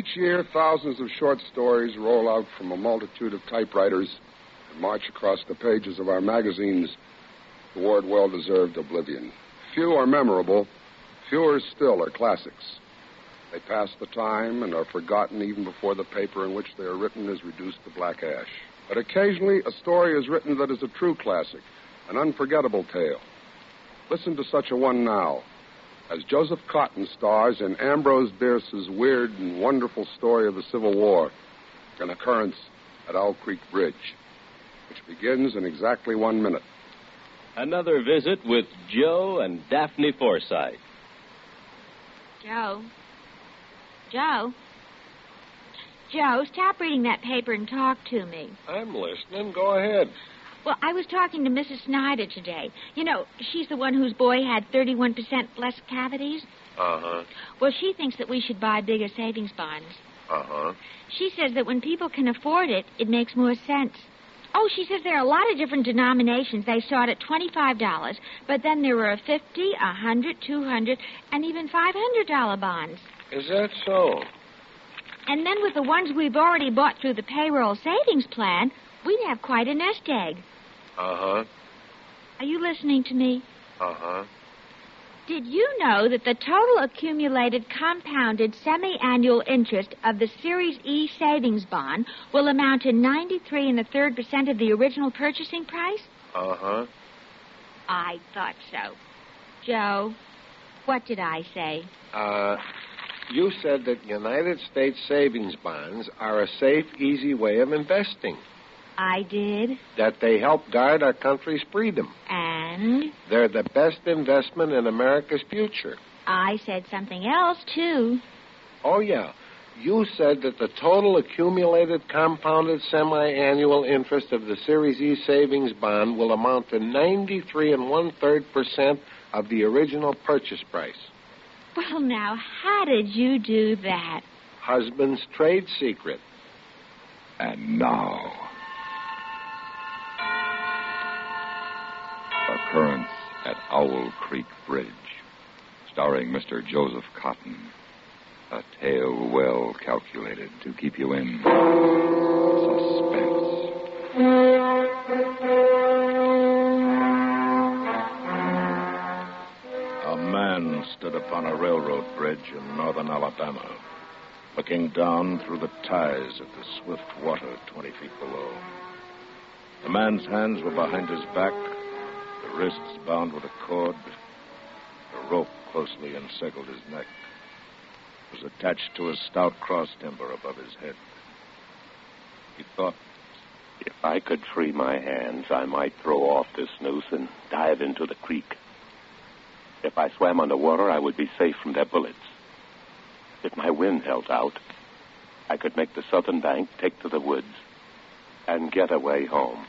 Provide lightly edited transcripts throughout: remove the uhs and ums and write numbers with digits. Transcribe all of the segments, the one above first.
Each year, thousands of short stories roll out from a multitude of typewriters and march across the pages of our magazines toward well-deserved oblivion. Few are memorable. Fewer still are classics. They pass the time and are forgotten even before the paper in which they are written is reduced to black ash. But occasionally, a story is written that is a true classic, an unforgettable tale. Listen to such a one now, as Joseph Cotton stars in Ambrose Bierce's weird and wonderful story of the Civil War, an occurrence at Owl Creek Bridge, which begins in exactly 1 minute. Another visit with Joe and Daphne Forsythe. Joe, stop reading that paper and talk to me. I'm listening. Go ahead. Well, I was talking to Mrs. Snyder today. You know, she's the one whose boy had 31% less cavities. Uh-huh. Well, she thinks that we should buy bigger savings bonds. Uh-huh. She says that when people can afford it, it makes more sense. Oh, she says there are a lot of different denominations. They start at $25, but then there are $50, $100, $200, and even $500 bonds. Is that so? And then with the ones we've already bought through the payroll savings plan, we'd have quite a nest egg. Uh-huh. Are you listening to me? Uh-huh. Did you know that the total accumulated compounded semi-annual interest of the Series E savings bond will amount to 93 1/3% of the original purchasing price? Uh-huh. I thought so. Joe, what did I say? You said that United States savings bonds are a safe, easy way of investing. I did. That they help guard our country's freedom. And? They're the best investment in America's future. I said something else, too. Oh, yeah. You said that the total accumulated compounded semi-annual interest of the Series E savings bond will amount to 93 1/3% of the original purchase price. Well, now, how did you do that? Husband's trade secret. And now, Occurrence at Owl Creek Bridge, starring Mr. Joseph Cotton. A tale well calculated to keep you in suspense. A man stood upon a railroad bridge in northern Alabama, looking down through the ties of the swift water 20 feet below. The man's hands were behind his back, the wrists bound with a cord. A rope closely encircled his neck. It was attached to a stout cross timber above his head. He thought, if I could free my hands, I might throw off this noose and dive into the creek. If I swam underwater, I would be safe from their bullets. If my wind held out, I could make the southern bank, take to the woods, and get away home.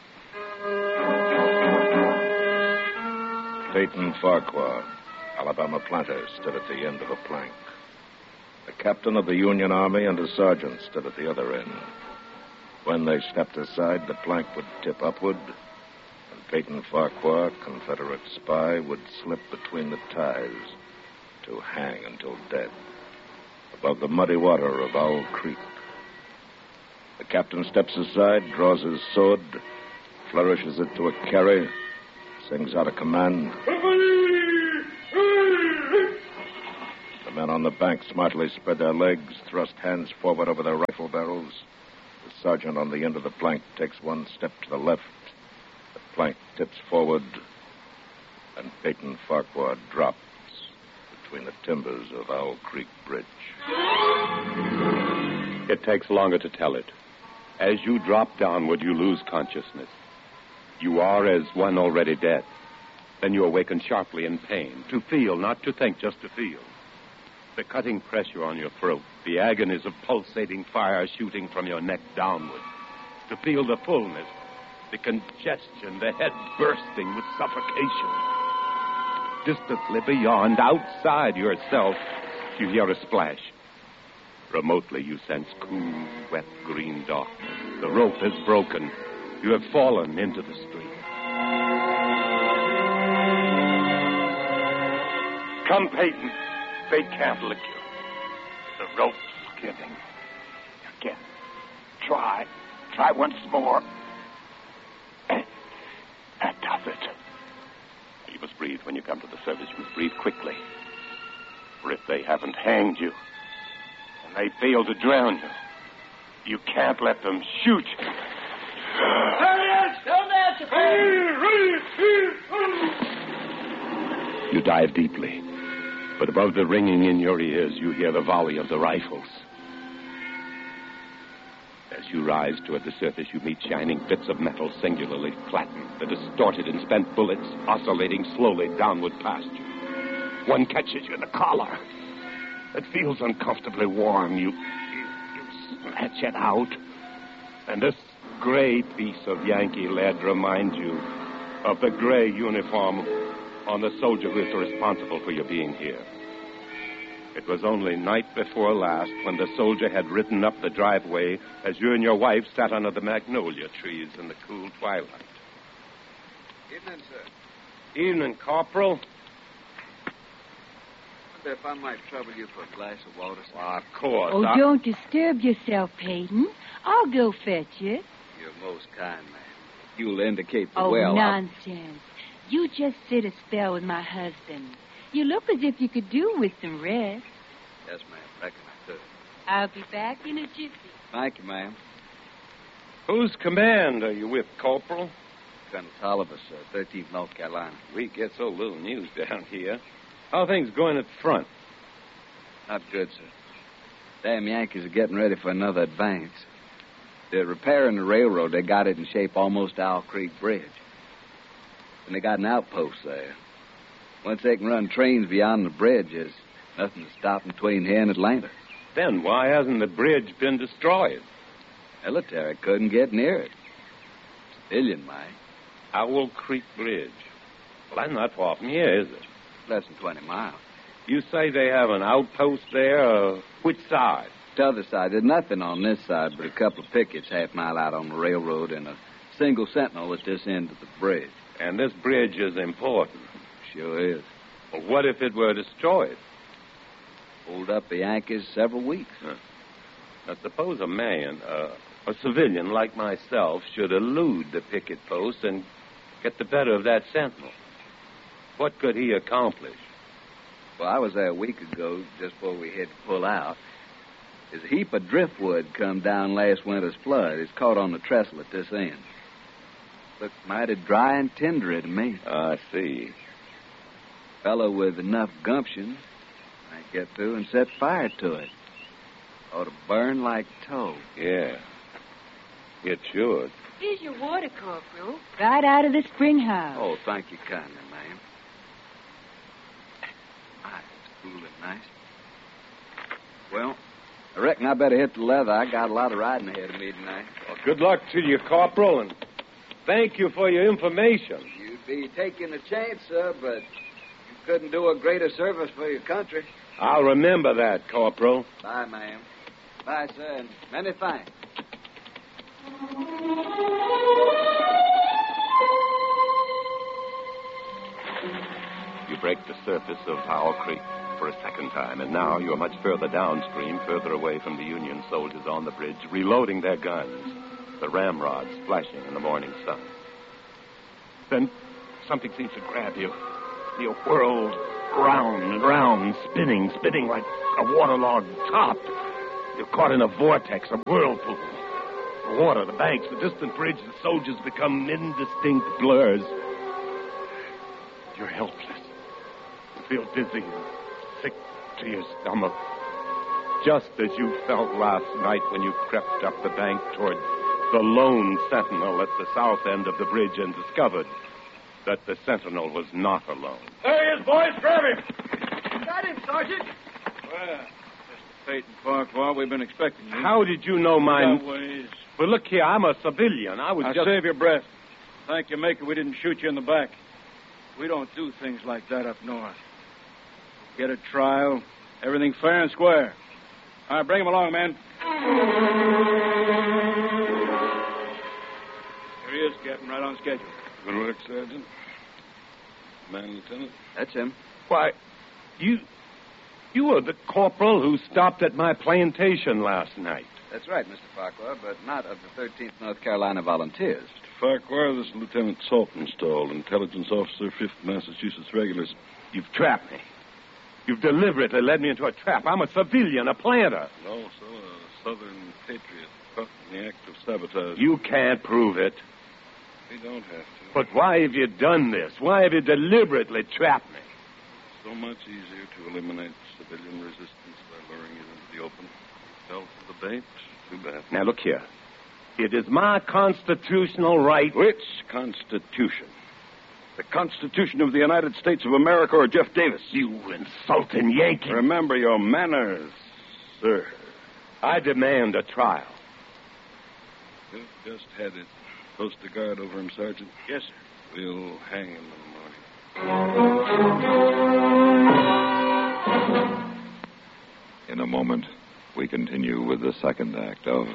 Peyton Farquhar, Alabama planter, stood at the end of a plank. The captain of the Union Army and a sergeant stood at the other end. When they stepped aside, the plank would tip upward, and Peyton Farquhar, Confederate spy, would slip between the ties to hang until dead above the muddy water of Owl Creek. The captain steps aside, draws his sword, flourishes it to a carry, sings out a command. The men on the bank smartly spread their legs, thrust hands forward over their rifle barrels. The sergeant on the end of the plank takes one step to the left. The plank tips forward, and Peyton Farquhar drops between the timbers of Owl Creek Bridge. It takes longer to tell it. As you drop downward, you lose consciousness. You are as one already dead. Then you awaken sharply in pain. To feel, not to think, just to feel. The cutting pressure on your throat, the agonies of pulsating fire shooting from your neck downward. To feel the fullness, the congestion, the head bursting with suffocation. Distantly beyond, outside yourself, you hear a splash. Remotely, you sense cool, wet, green darkness. The rope has broken. You have fallen into the stream. Come, Peyton. They can't lick you. The rope's giving. Try once more. That does it. You must breathe when you come to the surface. You must breathe quickly. For if they haven't hanged you, and they fail to drown you, you can't let them shoot you. You dive deeply, but above the ringing in your ears, you hear the volley of the rifles. As you rise toward the surface, you meet shining bits of metal singularly flattened, the distorted and spent bullets oscillating slowly downward past you. One catches you in the collar. It feels uncomfortably warm. You snatch it out, and this gray piece of Yankee lead reminds you of the gray uniform on the soldier who is responsible for your being here. It was only night before last when the soldier had ridden up the driveway as you and your wife sat under the magnolia trees in the cool twilight. Evening, sir. Evening, Corporal. I wonder if I might trouble you for a glass of water, sir. Well, of course. Oh, don't disturb yourself, Peyton. I'll go fetch it. You're most kind, ma'am. You'll indicate the Oh, well. nonsense. You just sit a spell with my husband. You look as if you could do with some rest. Yes, ma'am. Reckon I could. I'll be back in a jiffy. Thank you, ma'am. Whose command are you with, Corporal? Colonel Tolliver, sir, 13th North Carolina. We get so little news down here. How are things going at the front? Not good, sir. Damn Yankees are getting ready for another advance. They're repairing the railroad. They got it in shape almost to Owl Creek Bridge. And they got an outpost there. Once they can run trains beyond the bridge, there's nothing to stop them between here and Atlanta. Then why hasn't the bridge been destroyed? Military couldn't get near it. Civilian might. Owl Creek Bridge. Well, that's not far from here, is it? Less than 20 miles. You say they have an outpost there? Which side? The other side. There's nothing on this side but a couple of pickets half-mile out on the railroad and a single sentinel at this end of the bridge. And this bridge is important. Sure is. Well, what if it were destroyed? Hold up the Yankees several weeks. Huh. Now, suppose a man, a civilian like myself, should elude the picket post and get the better of that sentinel. What could he accomplish? Well, I was there a week ago, just before we had to pull out. There's a heap of driftwood come down last winter's flood. It's caught on the trestle at this end. Looked mighty dry and tendery to me. I see. Fellow with enough gumption might get through and set fire to it. Ought to burn like tow. Yeah. It should. Here's your water, Corporal. Right out of the spring house. Oh, thank you kindly, ma'am. It's cool and nice. Well, I reckon I better hit the leather. I got a lot of riding ahead of me tonight. Well, good luck to you, Corporal, and thank you for your information. You'd be taking a chance, sir, but you couldn't do a greater service for your country. I'll remember that, Corporal. Bye, ma'am. Bye, sir, and many thanks. You break the surface of Owl Creek for a second time, and now you're much further downstream, further away from the Union soldiers on the bridge, reloading their guns, the ramrods flashing in the morning sun. Then something seems to grab you. You whirl round and round, spinning like a waterlogged top. You're caught in a vortex, a whirlpool. The water, the banks, the distant bridge, the soldiers become indistinct blurs. You're helpless. You feel dizzy and sick to your stomach. Just as you felt last night when you crept up the bank toward the lone sentinel at the south end of the bridge and discovered that the sentinel was not alone. There he is, boys. Grab him. Got him, Sergeant. Well, Mr. Peyton Farquhar, we've been expecting you. How did you know my... Ways. But look here, I'm a civilian. I was just... Save your breath. Thank you, Maker, we didn't shoot you in the back. We don't do things like that up north. Get a trial, everything fair and square. All right, bring him along, man. Here he is, Captain, right on schedule. Good work, Sergeant. Man, Lieutenant. That's him. Why, you were the corporal who stopped at my plantation last night. That's right, Mr. Farquhar, but not of the 13th North Carolina Volunteers. Farquhar, this is Lieutenant Saltonstall, intelligence officer, 5th Massachusetts Regulars. You've trapped me. You've deliberately led me into a trap. I'm a civilian, a planter. Also a Southern patriot caught in the act of sabotage. You can't prove it. We don't have to. But why have you done this? Why have you deliberately trapped me? So much easier to eliminate civilian resistance by luring it into the open. Fell for the bait. Too bad. Now, look here. It is my constitutional right. Which Constitution? The Constitution of the United States of America or Jeff Davis? You insulting Yankee. Remember your manners, sir. I demand a trial. You've just had it. Post a guard over him, Sergeant. Yes, sir. We'll hang him in the morning. In a moment, we continue with the second act of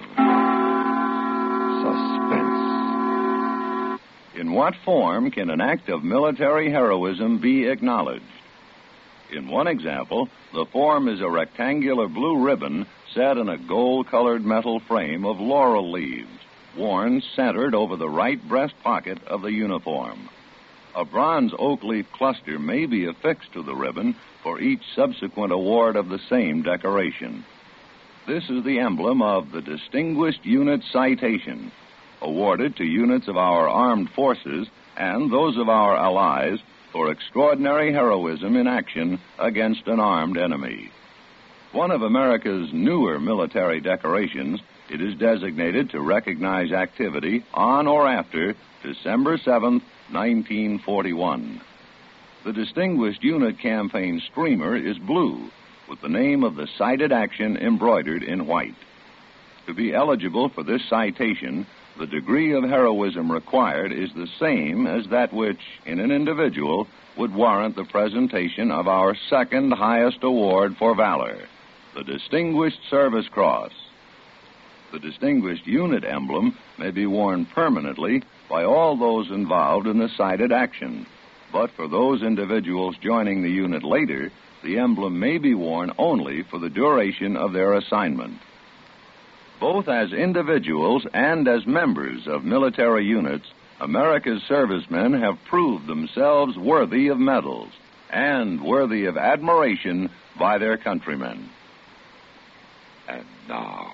Suspense. In what form can an act of military heroism be acknowledged? In one example, the form is a rectangular blue ribbon set in a gold-colored metal frame of laurel leaves, worn centered over the right breast pocket of the uniform. A bronze oak leaf cluster may be affixed to the ribbon for each subsequent award of the same decoration. This is the emblem of the Distinguished Unit Citation, awarded to units of our armed forces and those of our allies for extraordinary heroism in action against an armed enemy. One of America's newer military decorations, it is designated to recognize activity on or after December 7th, 1941. The Distinguished Unit Campaign streamer is blue, with the name of the cited action embroidered in white. To be eligible for this citation, the degree of heroism required is the same as that which, in an individual, would warrant the presentation of our second highest award for valor, the Distinguished Service Cross. The Distinguished Unit emblem may be worn permanently by all those involved in the cited action, but for those individuals joining the unit later, the emblem may be worn only for the duration of their assignment. Both as individuals and as members of military units, America's servicemen have proved themselves worthy of medals and worthy of admiration by their countrymen. And now,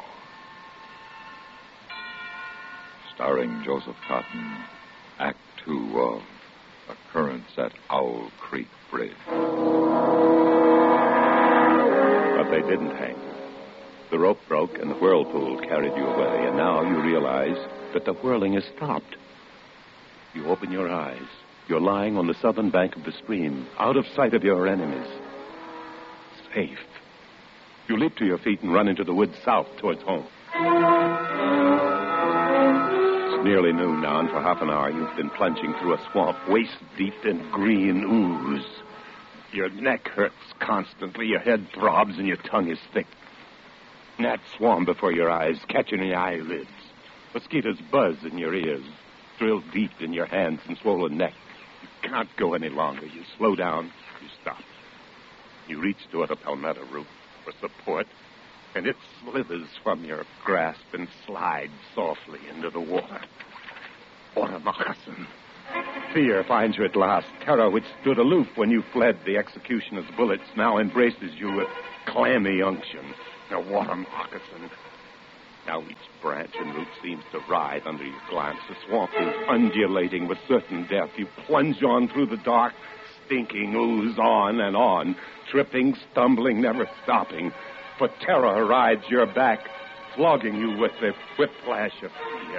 starring Joseph Cotton, Act 2 of Occurrence at Owl Creek Bridge. But they didn't hang you. The rope broke and the whirlpool carried you away, and now you realize that the whirling has stopped. You open your eyes. You're lying on the southern bank of the stream, out of sight of your enemies. Safe. You leap to your feet and run into the woods south towards home. It's nearly noon now, and for half an hour you've been plunging through a swamp waist-deep in green ooze. Your neck hurts constantly, your head throbs, and your tongue is thick. Gnats swarm before your eyes, catching your eyelids. Mosquitoes buzz in your ears, drill deep in your hands and swollen neck. You can't go any longer. You slow down, you stop. You reach toward a palmetto root for support, and it slithers from your grasp and slides softly into the water. What a moccasin. Fear finds you at last. Terror, which stood aloof when you fled the executioner's bullets, now embraces you with clammy unction. A water moccasin. Now each branch and root seems to writhe under your glance. The swamp is undulating with certain death. You plunge on through the dark, stinking ooze on, tripping, stumbling, never stopping. For terror rides your back, flogging you with the whiplash of fear.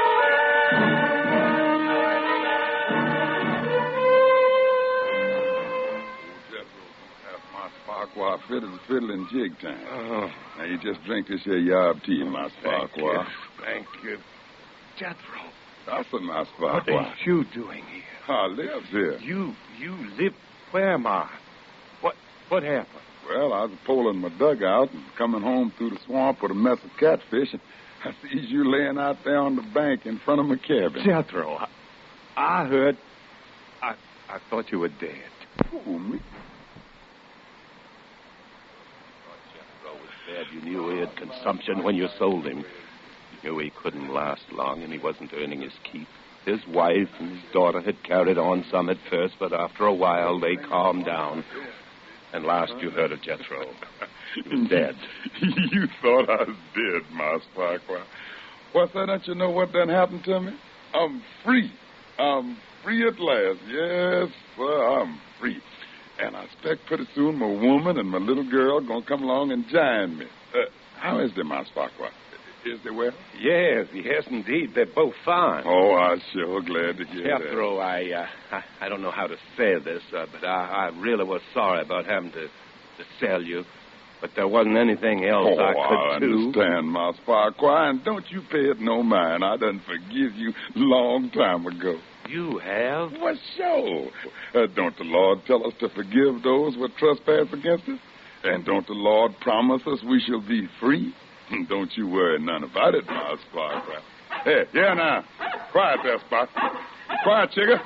Farquhar, fiddling jig time. Oh. Now, you just drink this here yob tea, Master Farquhar. Thank you. Jethro. That's a Master Farquhar. What are you doing here? I live here. You live where, Ma? What happened? Well, I was pulling my dugout and coming home through the swamp with a mess of catfish, and I sees you laying out there on the bank in front of my cabin. Jethro, I heard... I thought you were dead. Who, me? Dead You knew he had consumption when you sold him. You knew he couldn't last long, and he wasn't earning his keep. His wife and his daughter had carried on some at first, but after a while they calmed down. And last you heard of Jethro. He was dead. You thought I was dead, Mas Farquhar. What's that? Don't you know what done happened to me? I'm free. I'm free at last. Yes, sir, I'm free. And I expect pretty soon my woman and my little girl going to come along and join me. How is they, Mas Farquhar? Is they well? Yes, indeed. They're both fine. Oh, I'm sure glad to hear Jethro, I don't know how to say this, but I really was sorry about having to sell you. But there wasn't anything else I could do. I understand, Mas Farquhar, and don't you pay it no mind. I done forgive you long time ago. You have? Well, sure. Don't the Lord tell us to forgive those who trespass against us? And don't the Lord promise us we shall be free? Don't you worry none about it, Mas Farquhar. Hey, yeah now. Quiet there, Spot. Quiet, Chigger.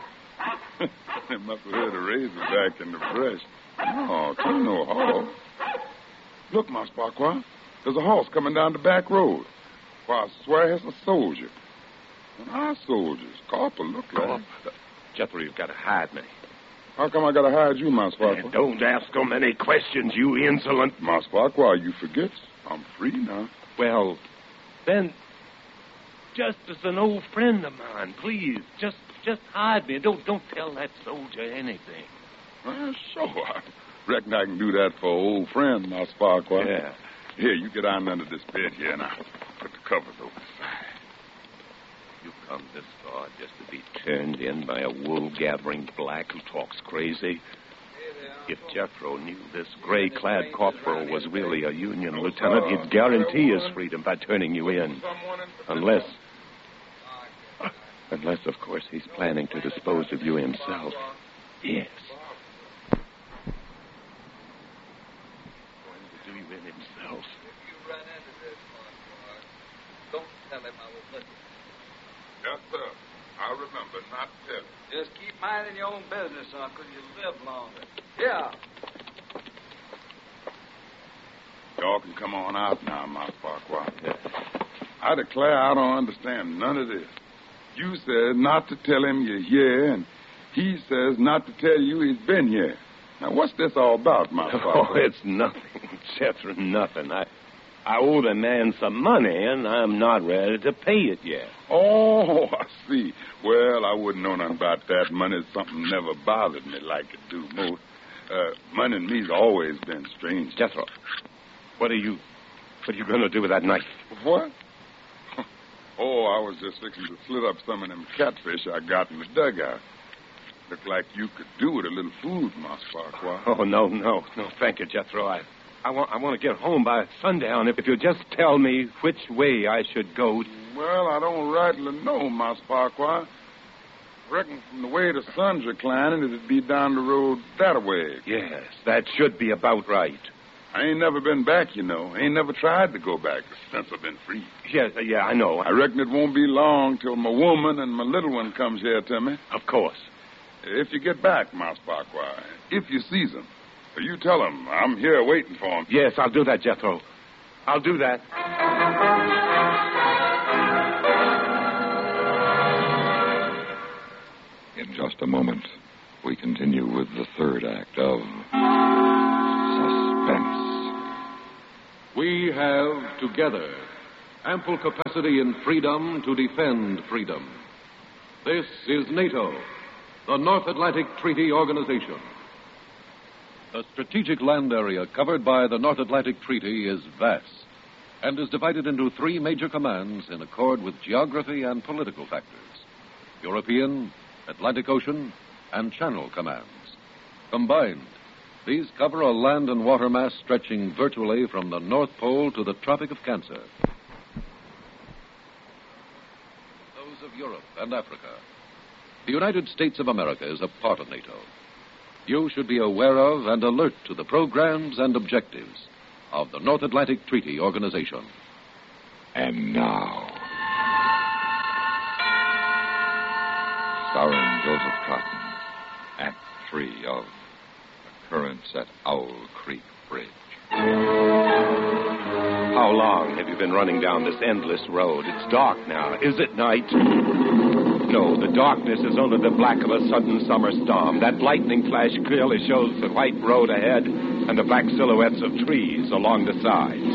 They must have heard a razor back in the brush. No, ain't no horse. Look, Mas Farquhar. There's a horse coming down the back road. Why, I swear it's a soldier. And our soldiers. Corporal, look like. Jethro, you've got to hide me. How come I got to hide you, Mas Farquhar? Don't ask so many questions, you insolent. Mas Farquhar, you forget. I'm free now. Well, then, just as an old friend of mine, please, just hide me. Don't tell that soldier anything. Sure. I reckon I can do that for an old friend, Mas Farquhar. Yeah. Here, you get on under this bed here, and I'll put the covers over the side. You come this far just to be turned in by a wool-gathering black who talks crazy. If Jethro knew this gray-clad corporal was really a Union lieutenant, he'd guarantee his freedom by turning you in. Unless, of course, he's planning to dispose of you himself. Yes. Going to do you in himself. If you run into this, Farquhar, don't tell him I was looking. Yes, sir. I remember not telling. Just keep minding your own business, Uncle. You'll live longer. Yeah. Y'all can come on out now, Mas Farquhar. I declare I don't understand none of this. You said not to tell him you're here, and he says not to tell you he's been here. Now, what's this all about, Mas Farquhar? Oh, it's nothing, Jethro, nothing. I owe the man some money, and I'm not ready to pay it yet. Oh, I see. Well, I wouldn't know nothing about that. Money's something never bothered me like it do most. Money and me's always been strange. Jethro, what are you going to do with that knife? What? Oh, I was just fixing to slit up some of them catfish I got in the dugout. Looked like you could do with a little food, Mas Farquhar. Oh, no. Thank you, Jethro. I want to get home by sundown. If you'll just tell me which way I should go. Well, I don't rightly know, Mas Farquhar. Reckon from the way the sun's reclining, it'd be down the road that way. Yes, that should be about right. I ain't never been back, you know. Ain't never tried to go back since I've been free. Yes, I know. I reckon it won't be long till my woman and my little one comes here to me. Of course. If you get back, Mas Farquhar, if you sees them, you tell them I'm here waiting for them. Yes, I'll do that, Jethro. I'll do that. In just a moment, we continue with the third act of Suspense. We have, together, ample capacity and freedom to defend freedom. This is NATO, the North Atlantic Treaty Organization. The strategic land area covered by the North Atlantic Treaty is vast and is divided into three major commands in accord with geography and political factors: European, Atlantic Ocean, and Channel commands. Combined, these cover a land and water mass stretching virtually from the North Pole to the Tropic of Cancer. Those of Europe and Africa. The United States of America is a part of NATO. You should be aware of and alert to the programs and objectives of the North Atlantic Treaty Organization. And now, starring Joseph Cotton, Act 3 of Occurrence at Owl Creek Bridge. How long have you been running down this endless road? It's dark now. Is it night? No, the darkness is only the black of a sudden summer storm. That lightning flash clearly shows the white road ahead and the black silhouettes of trees along the sides.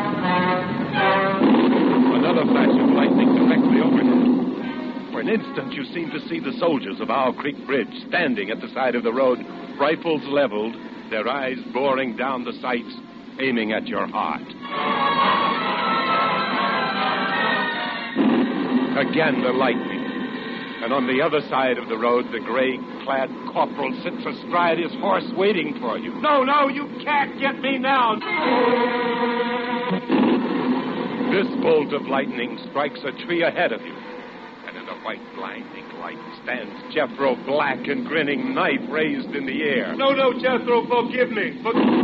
Another flash of lightning directly overhead. For an instant, you seem to see the soldiers of Owl Creek Bridge standing at the side of the road, rifles leveled, their eyes boring down the sights, aiming at your heart. Again, the lightning. And on the other side of the road, the gray-clad corporal sits astride his horse waiting for you. No, you can't get me now. This bolt of lightning strikes a tree ahead of you. And in the white blinding light stands Jethro, black and grinning, knife raised in the air. No, Jethro, forgive me.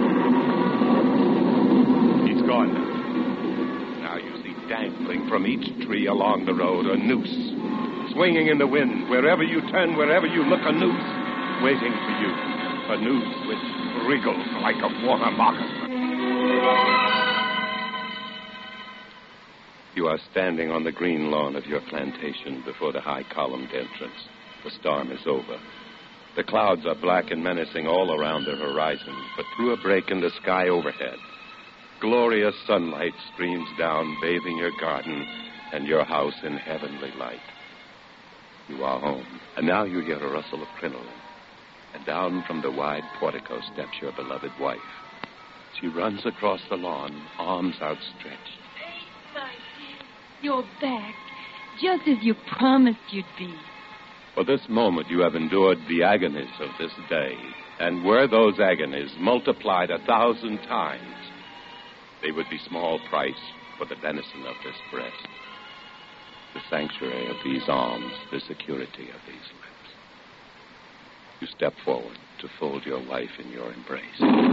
He's gone now. Now you see dangling from each tree along the road a noose. Swinging in the wind, wherever you turn, wherever you look, a noose waiting for you. A noose which wriggles like a water moccasin. You are standing on the green lawn of your plantation before the high columned entrance. The storm is over. The clouds are black and menacing all around the horizon, but through a break in the sky overhead, glorious sunlight streams down, bathing your garden and your house in heavenly light. You are home, and now you hear a rustle of crinoline, and down from the wide portico steps your beloved wife. She runs across the lawn, arms outstretched. My dear, you're back, just as you promised you'd be. For this moment you have endured the agonies of this day, and were those agonies multiplied 1,000 times, they would be small price for the venison of this breast. The sanctuary of these arms, the security of these lips. You step forward to fold your wife in your embrace.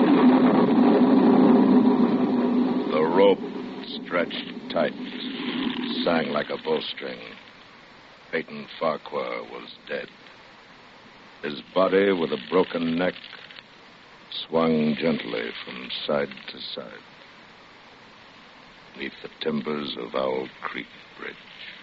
The rope stretched tight, sang like a bowstring. Peyton Farquhar was dead. His body, with a broken neck, swung gently from side to side beneath the timbers of Owl Creek Bridge.